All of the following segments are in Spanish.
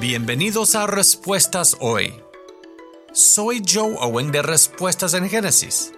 Bienvenidos a Respuestas Hoy. Soy Joe Owen de Respuestas en Génesis.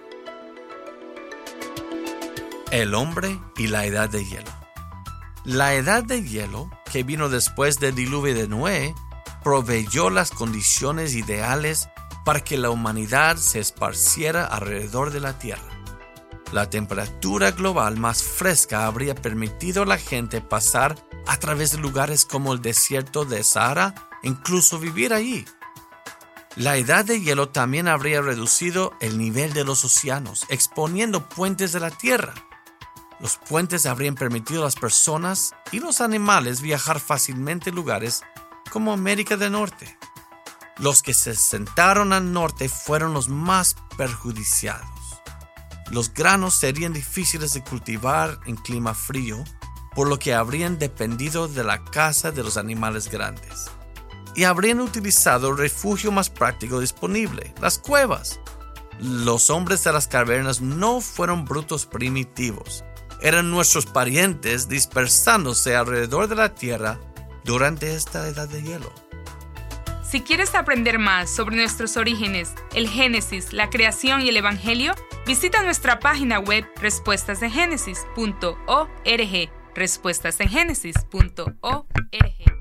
El hombre y la edad de hielo. La edad de hielo, que vino después del diluvio de Noé, proveyó las condiciones ideales para que la humanidad se esparciera alrededor de la Tierra. La temperatura global más fresca habría permitido a la gente pasar a través de lugares como el desierto de Sahara e incluso vivir allí. La edad de hielo también habría reducido el nivel de los océanos, exponiendo puentes de la Tierra. Los puentes habrían permitido a las personas y los animales viajar fácilmente a lugares como América del Norte. Los que se asentaron al norte fueron los más perjudiciados. Los granos serían difíciles de cultivar en clima frío, por lo que habrían dependido de la caza de los animales grandes. Y habrían utilizado el refugio más práctico disponible, las cuevas. Los hombres de las cavernas no fueron brutos primitivos. Eran nuestros parientes dispersándose alrededor de la Tierra durante esta edad de hielo. Si quieres aprender más sobre nuestros orígenes, el Génesis, la creación y el Evangelio, visita nuestra página web respuestasengénesis.org. respuestasengénesis.org